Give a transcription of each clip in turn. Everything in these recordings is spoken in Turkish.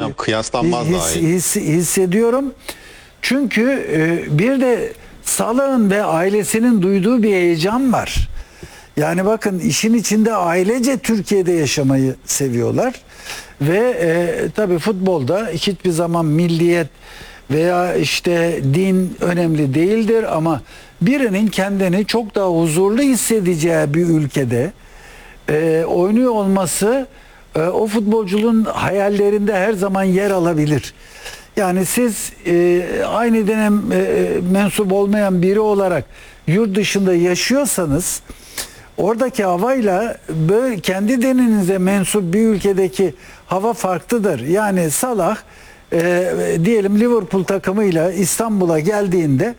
hocam, kıyaslanmaz daha iyi. Hissediyorum. Çünkü bir de Salah'ın ve ailesinin duyduğu bir heyecan var. Yani bakın, işin içinde ailece Türkiye'de yaşamayı seviyorlar. Ve tabii futbolda hiçbir zaman milliyet veya işte din önemli değildir, ama birinin kendini çok daha huzurlu hissedeceği bir ülkede oynuyor olması o futbolcunun hayallerinde her zaman yer alabilir. Yani siz aynı dönem mensup olmayan biri olarak yurt dışında yaşıyorsanız, oradaki havayla böyle kendi deninize mensup bir ülkedeki hava farklıdır. Yani Salah diyelim Liverpool takımıyla İstanbul'a geldiğinde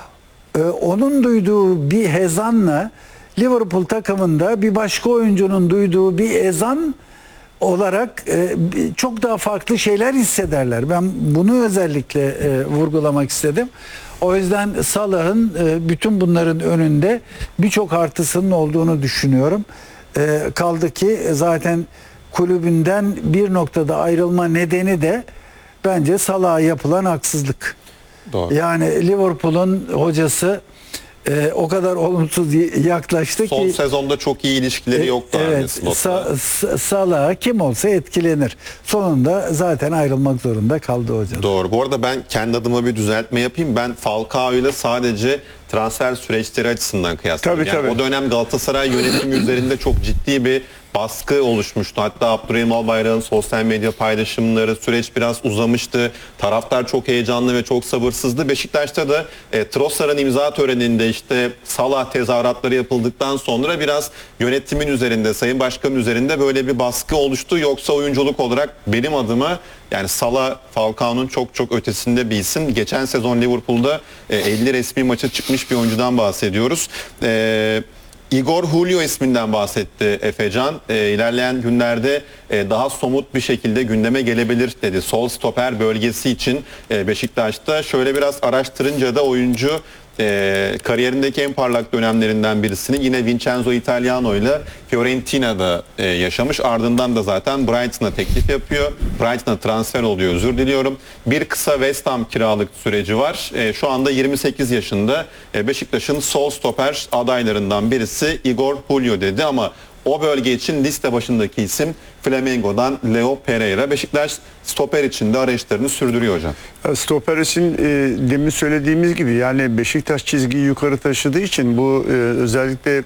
onun duyduğu bir hezanla Liverpool takımında bir başka oyuncunun duyduğu bir ezan olarak çok daha farklı şeyler hissederler. Ben bunu özellikle vurgulamak istedim. O yüzden Salah'ın bütün bunların önünde birçok artısının olduğunu düşünüyorum. Kaldı ki zaten kulübünden bir noktada ayrılma nedeni de bence Salah'a yapılan haksızlık. Doğru. Yani Liverpool'un hocası o kadar olumsuz yaklaştı ki. Son sezonda çok iyi ilişkileri yoktu. Evet, Salah kim olsa etkilenir. Sonunda zaten ayrılmak zorunda kaldı hocam. Doğru. Bu arada ben kendi adıma bir düzeltme yapayım. Ben Falcao ile sadece transfer süreçleri açısından kıyasladım. Tabii. O dönem Galatasaray yönetimi üzerinde çok ciddi bir baskı oluşmuştu. Hatta Abdurrahim Albayrak'ın sosyal medya paylaşımları, süreç biraz uzamıştı. Taraftar çok heyecanlı ve çok sabırsızdı. Beşiktaş'ta da Trossard'ın imza töreninde işte Salah tezahüratları yapıldıktan sonra biraz yönetimin üzerinde, Sayın Başkan'ın üzerinde böyle bir baskı oluştu. Yoksa oyunculuk olarak benim adıma yani Salah, Falcao'nun çok çok ötesinde bir isim. Geçen sezon Liverpool'da 50 resmi maça çıkmış bir oyuncudan bahsediyoruz. Igor Julio isminden bahsetti Efecan. İlerleyen günlerde daha somut bir şekilde gündeme gelebilir dedi. Sol stoper bölgesi için Beşiktaş'ta. Şöyle biraz araştırınca da oyuncu kariyerindeki en parlak dönemlerinden birisini yine Vincenzo Italiano ile Fiorentina'da yaşamış. Ardından da zaten Brighton'a teklif yapıyor. Brighton'a transfer oluyor, özür diliyorum. Bir kısa West Ham kiralık süreci var. Şu anda 28 yaşında. Beşiktaş'ın sol stoper adaylarından birisi Igor Julio dedi, ama o bölge için liste başındaki isim Flamengo'dan Leo Pereira. Beşiktaş stoper için de arayışlarını sürdürüyor hocam. Stoper için demin söylediğimiz gibi, yani Beşiktaş çizgiyi yukarı taşıdığı için bu özellikle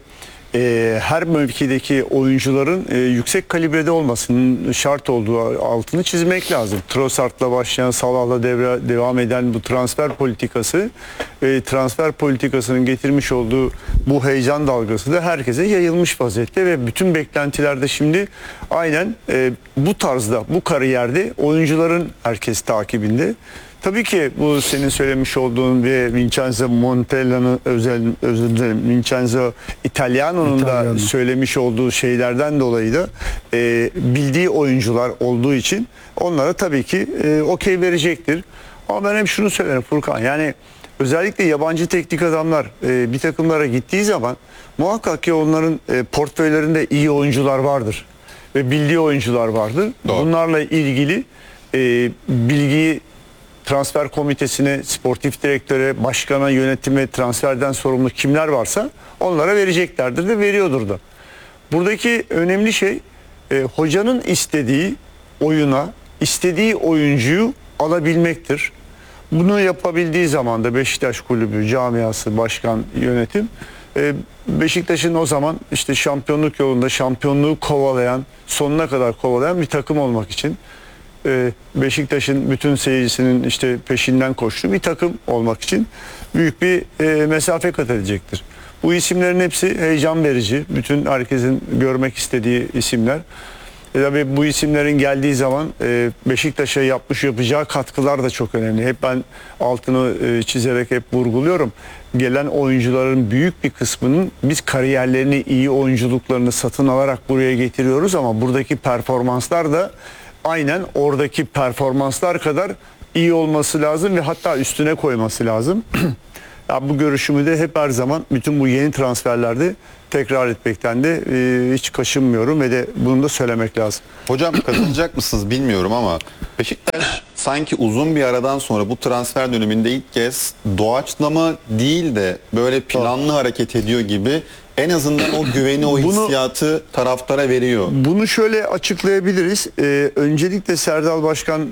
her mevkideki oyuncuların yüksek kalibrede olmasının şart olduğu altını çizmek lazım. Trossard'la başlayan, Salah'la devam eden bu transfer politikası, transfer politikasının getirmiş olduğu bu heyecan dalgası da herkese yayılmış vaziyette ve bütün beklentilerde şimdi aynen bu tarzda, bu kariyerde oyuncuların herkes takibinde. Tabii ki bu senin söylemiş olduğun ve Vincenzo Montella'nın özür dilerim, Vincenzo Italiano'nun da söylemiş olduğu şeylerden dolayı da bildiği oyuncular olduğu için onlara tabii ki okey verecektir. Ama ben hep şunu söylerim Furkan, yani özellikle yabancı teknik adamlar bir takımlara gittiği zaman muhakkak ki onların portföylerinde iyi oyuncular vardır ve bildiği oyuncular vardır. Doğru. Bunlarla ilgili bilgiyi transfer komitesine, sportif direktöre, başkana, yönetime, transferden sorumlu kimler varsa onlara vereceklerdir de veriyordur da. Buradaki önemli şey hocanın istediği oyuna, istediği oyuncuyu alabilmektir. Bunu yapabildiği zaman da Beşiktaş kulübü, camiası, başkan, yönetim Beşiktaş'ın o zaman işte şampiyonluk yolunda şampiyonluğu kovalayan, sonuna kadar kovalayan bir takım olmak için, Beşiktaş'ın bütün seyircisinin işte peşinden koştuğu bir takım olmak için büyük bir mesafe kat edecektir. Bu isimlerin hepsi heyecan verici. Bütün herkesin görmek istediği isimler. Tabii bu isimlerin geldiği zaman Beşiktaş'a yapacağı katkılar da çok önemli. Hep ben altını çizerek hep vurguluyorum. Gelen oyuncuların büyük bir kısmının biz kariyerlerini, iyi oyunculuklarını satın alarak buraya getiriyoruz, ama buradaki performanslar da aynen oradaki performanslar kadar iyi olması lazım ve hatta üstüne koyması lazım. Ya bu görüşümü de hep her zaman bütün bu yeni transferlerde tekrar etmekten de hiç kaşınmıyorum ve de bunu da söylemek lazım. Hocam katılacak mısınız bilmiyorum ama Beşiktaş sanki uzun bir aradan sonra bu transfer döneminde ilk kez doğaçlama değil de böyle planlı hareket ediyor gibi, en azından o güveni, o hissiyatı taraftara veriyor. Bunu şöyle açıklayabiliriz. Öncelikle Serdal Başkan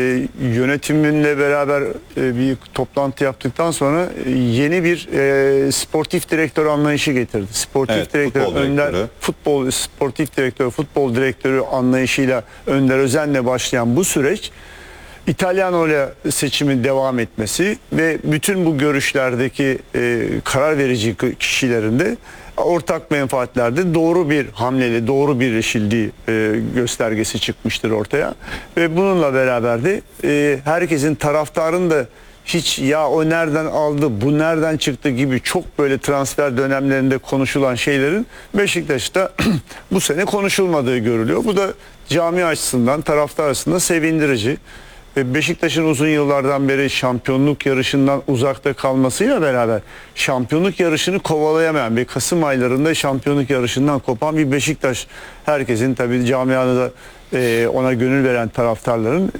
yönetiminle beraber bir toplantı yaptıktan sonra yeni bir sportif direktör anlayışı getirdi. Sportif Evet, direktör, futbol direktörü. sportif direktör, futbol direktörü anlayışıyla Önder Özen'le başlayan bu süreç, İtalyan ile seçimin devam etmesi ve bütün bu görüşlerdeki karar verici kişilerin de ortak menfaatlerde doğru bir hamleyle doğru birleşildiği göstergesi çıkmıştır ortaya. Ve bununla beraber de herkesin, taraftarın da hiç ya o nereden aldı, bu nereden çıktı gibi çok böyle transfer dönemlerinde konuşulan şeylerin Beşiktaş'ta bu sene konuşulmadığı görülüyor. Bu da cami açısından, taraftar açısından sevindirici. Beşiktaş'ın uzun yıllardan beri şampiyonluk yarışından uzakta kalmasıyla beraber şampiyonluk yarışını kovalayamayan ve Kasım aylarında şampiyonluk yarışından kopan bir Beşiktaş, herkesin tabii camiada ona gönül veren taraftarların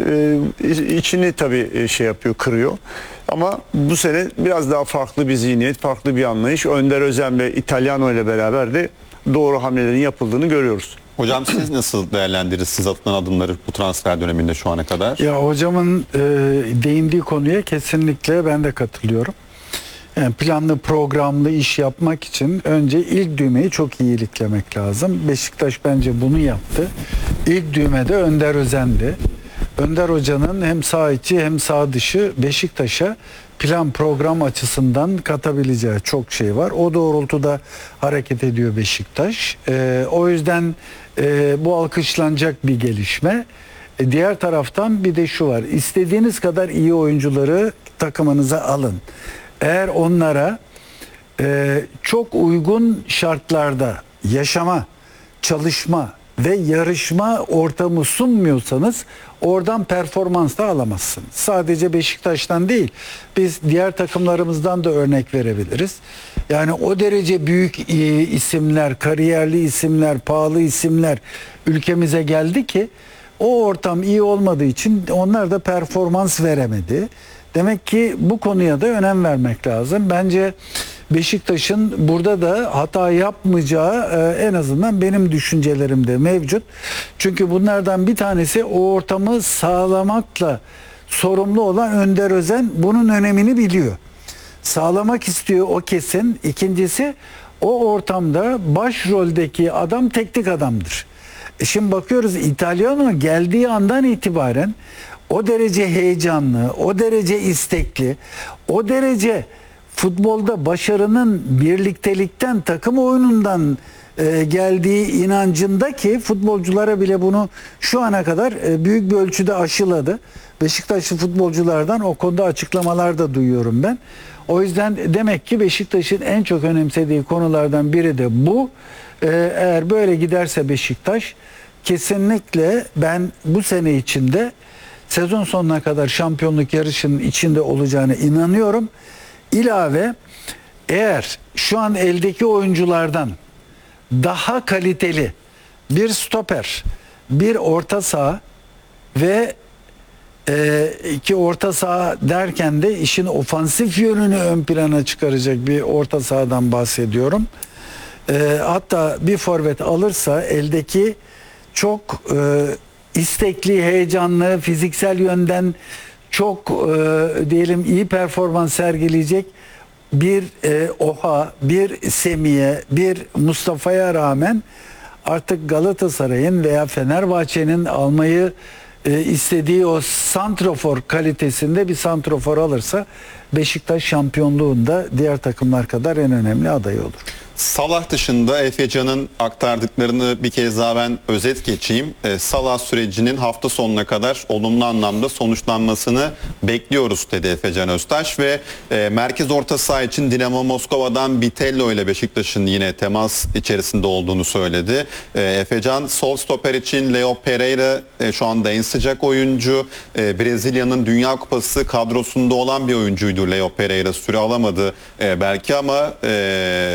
içini tabii şey yapıyor, kırıyor. Ama bu sene biraz daha farklı bir zihniyet, farklı bir anlayış. Önder Özen ve İtalyano ile beraber de doğru hamlelerin yapıldığını görüyoruz. Hocam siz nasıl değerlendirirsiniz atılan adımları bu transfer döneminde şu ana kadar? Ya hocamın değindiği konuya kesinlikle ben de katılıyorum. Yani planlı programlı iş yapmak için önce ilk düğmeyi çok iyi iliklemek lazım. Beşiktaş bence bunu yaptı. İlk düğmede Önder Özen'di. Önder Hoca'nın hem sağ içi hem sağ dışı Beşiktaş'a plan program açısından katabileceği çok şey var. O doğrultuda hareket ediyor Beşiktaş. O yüzden bu alkışlanacak bir gelişme. Diğer taraftan bir de şu var. İstediğiniz kadar iyi oyuncuları takımınıza alın. Eğer onlara çok uygun şartlarda yaşama, çalışma ve yarışma ortamı sunmuyorsanız oradan performans da alamazsınız. Sadece Beşiktaş'tan değil, biz diğer takımlarımızdan da örnek verebiliriz. Yani o derece büyük isimler, kariyerli isimler, pahalı isimler ülkemize geldi ki o ortam iyi olmadığı için onlar da performans veremedi. Demek ki bu konuya da önem vermek lazım. Bence Beşiktaş'ın burada da hata yapmayacağı en azından benim düşüncelerimde mevcut. Çünkü bunlardan bir tanesi o ortamı sağlamakla sorumlu olan Önder Özen bunun önemini biliyor. Sağlamak istiyor, o kesin. İkincisi, o ortamda başroldeki adam teknik adamdır. Şimdi bakıyoruz, İtalyano geldiği andan itibaren o derece heyecanlı, o derece istekli, o derece futbolda başarının birliktelikten, takım oyunundan geldiği inancında ki futbolculara bile bunu şu ana kadar büyük bir ölçüde aşıladı. Beşiktaşlı futbolculardan o konuda açıklamalar da duyuyorum ben. O yüzden demek ki Beşiktaş'ın en çok önemsediği konulardan biri de bu. Eğer böyle giderse Beşiktaş, kesinlikle ben bu sene içinde sezon sonuna kadar şampiyonluk yarışının içinde olacağına inanıyorum. İlave, eğer şu an eldeki oyunculardan daha kaliteli bir stoper, bir orta saha ve iki orta saha derken de işin ofansif yönünü ön plana çıkaracak bir orta sahadan bahsediyorum. Hatta bir forvet alırsa eldeki çok istekli, heyecanlı, fiziksel yönden çok diyelim iyi performans sergileyecek bir Oha, bir Semih'e, bir Mustafa'ya rağmen artık Galatasaray'ın veya Fenerbahçe'nin almayı istediği o santrofor kalitesinde bir santrofor alırsa Beşiktaş şampiyonluğunda diğer takımlar kadar en önemli adayı olur. Salah dışında Efecan'ın aktardıklarını bir kez daha ben özet geçeyim. Salah sürecinin hafta sonuna kadar olumlu anlamda sonuçlanmasını bekliyoruz dedi Efecan Öztaş ve merkez orta saha için Dinamo Moskova'dan Bitello ile Beşiktaş'ın yine temas içerisinde olduğunu söyledi. Efecan sol stoper için Leo Pereira şu anda en sıcak oyuncu. Brezilya'nın Dünya Kupası kadrosunda olan bir oyuncuydu Leo Pereira. Süre alamadı belki ama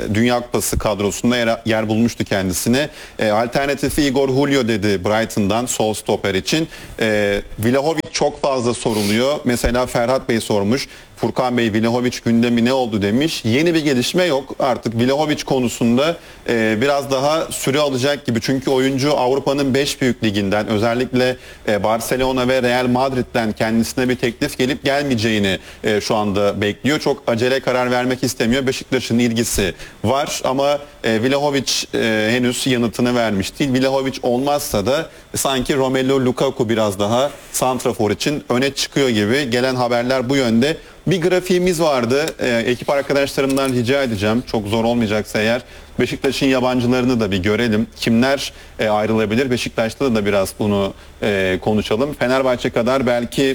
Dünya Kupası kadrosunda yer bulmuştu kendisine. Alternatifi Igor Julio dedi Brighton'dan sol stoper için. Vlahovic çok fazla soruluyor. Mesela Ferhat Bey sormuş. Furkan Bey, Vlahovic gündemi ne oldu demiş. Yeni bir gelişme yok. Artık Vlahovic konusunda biraz daha süre alacak gibi. Çünkü oyuncu Avrupa'nın 5 büyük liginden, özellikle Barcelona ve Real Madrid'den kendisine bir teklif gelip gelmeyeceğini şu anda bekliyor. Çok acele karar vermek istemiyor. Beşiktaş'ın ilgisi var ama Vlahovic henüz yanıtını vermiş değil. Vlahovic olmazsa da sanki Romelu Lukaku biraz daha santrafor için öne çıkıyor gibi. Gelen haberler bu yönde. Bir grafiğimiz vardı. Ekip arkadaşlarımdan rica edeceğim. Çok zor olmayacaksa eğer Beşiktaş'ın yabancılarını da bir görelim. Kimler ayrılabilir? Beşiktaş'ta da biraz bunu konuşalım. Fenerbahçe kadar belki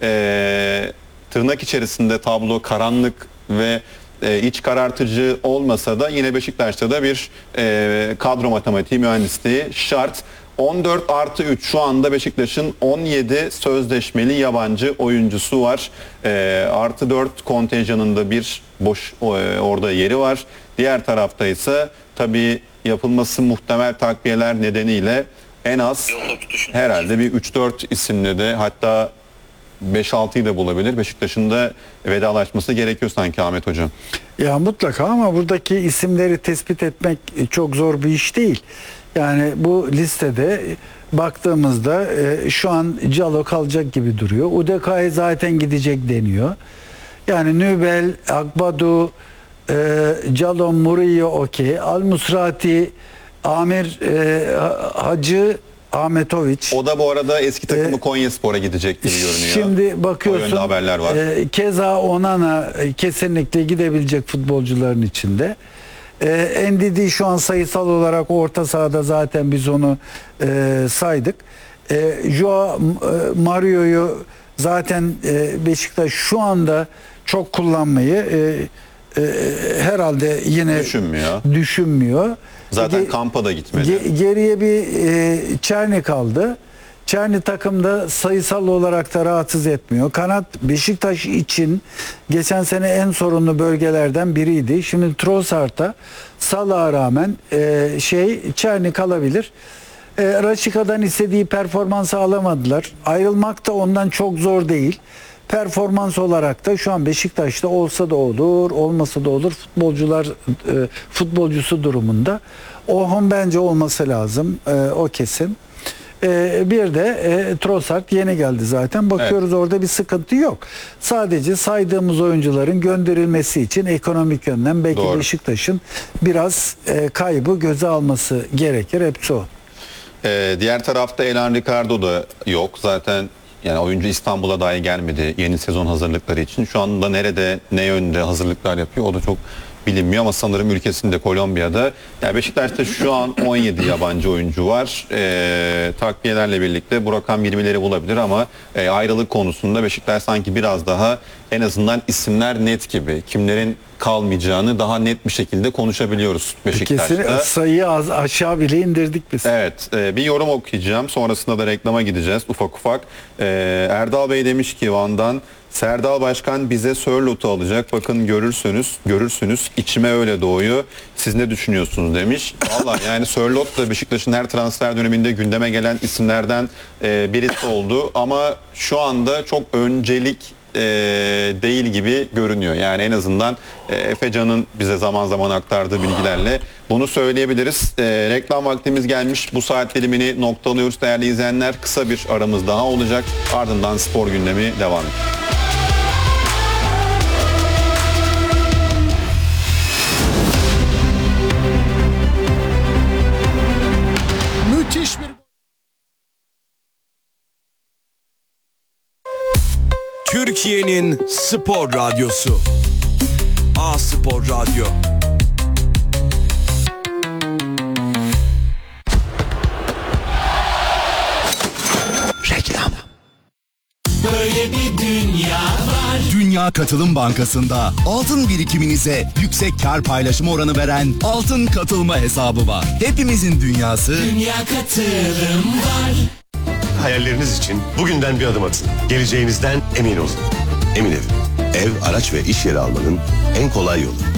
tırnak içerisinde tablo karanlık ve iç karartıcı olmasa da yine Beşiktaş'ta da bir kadro matematiği mühendisliği şart. 14+3 şu anda Beşiktaş'ın 17 sözleşmeli yabancı oyuncusu var. +4 kontenjanında bir boş orada yeri var. Diğer tarafta ise tabii yapılması muhtemel takviyeler nedeniyle en az herhalde bir 3-4 isimle de hatta 5-6'yı da bulabilir. Beşiktaş'ın da vedalaşması gerekiyor sanki Ahmet Hocam. Ya mutlaka ama buradaki isimleri tespit etmek çok zor bir iş değil. Yani bu listede baktığımızda şu an Calo kalacak gibi duruyor. Udekay zaten gidecek deniyor. Yani Nübel, Akbadu, Calo, Murillo okey. Al Musrati, Amir Hacı, Ahmetoviç. O da bu arada eski takımı Konyaspor'a gidecek gibi görünüyor. Şimdi bakıyorsun. O yönde haberler var. Keza Onana kesinlikle gidebilecek futbolcuların içinde. Ndidi şu an sayısal olarak orta sahada zaten biz onu saydık. Joao Mario'yu zaten Beşiktaş şu anda çok kullanmayı herhalde yine düşünmüyor. Zaten kampa da gitmedi. Geriye bir Çerni kaldı. Çerni takımda sayısal olarak da rahatsız etmiyor. Kanat Beşiktaş için geçen sene en sorunlu bölgelerden biriydi. Şimdi Trossard'a, Salah'a rağmen Çerni kalabilir. Raşika'dan istediği performansı alamadılar. Ayrılmak da ondan çok zor değil. Performans olarak da şu an Beşiktaş'ta olsa da olur, olmasa da olur. Futbolcusu durumunda. Orhun bence olması lazım. O kesin. Bir de Trossard yeni geldi zaten. Bakıyoruz orada bir sıkıntı yok. Sadece saydığımız oyuncuların gönderilmesi için ekonomik yönden belki Beşiktaş'ın biraz kaybı göze alması gerekir. Hepsi o. Diğer tarafta Elan Ricardo da yok. Zaten yani oyuncu İstanbul'a dahi gelmedi yeni sezon hazırlıkları için. Şu anda nerede, ne yönde hazırlıklar yapıyor o da çok bilinmiyor ama sanırım ülkesinde Kolombiya'da. Yani Beşiktaş'ta şu an 17 yabancı oyuncu var. Takviyelerle birlikte bu rakam 20'leri bulabilir ama ayrılık konusunda Beşiktaş sanki biraz daha en azından isimler net gibi. Kimlerin kalmayacağını daha net bir şekilde konuşabiliyoruz Beşiktaş'ta. Kesin sayıyı aşağı bile indirdik biz. Evet, bir yorum okuyacağım. Sonrasında da reklama gideceğiz ufak ufak. Erdal Bey demiş ki Van'dan, Serdal Başkan bize Sörlot'u alacak. Bakın görürsünüz. İçime öyle doğuyor. Siz ne düşünüyorsunuz demiş. Vallahi yani Sörlot da Beşiktaş'ın her transfer döneminde gündeme gelen isimlerden birisi oldu. Ama şu anda çok öncelik değil gibi görünüyor. Yani en azından Efecan'ın bize zaman zaman aktardığı bilgilerle bunu söyleyebiliriz. Reklam vaktimiz gelmiş. Bu saat dilimini noktalıyoruz değerli izleyenler. Kısa bir aramız daha olacak. Ardından spor gündemi devam edecek. Müthiş bir Türkiye'nin spor radyosu. A-Spor Radyo. Reklam. Böyle bir dünya var. Dünya Katılım Bankası'nda altın birikiminize yüksek kar paylaşımı oranı veren altın katılma hesabı var. Hepimizin dünyası. Dünya Katılım var. Hayalleriniz için bugünden bir adım atın. Geleceğinizden emin olun. Emin Ev, ev, araç ve iş yeri almanın en kolay yolu.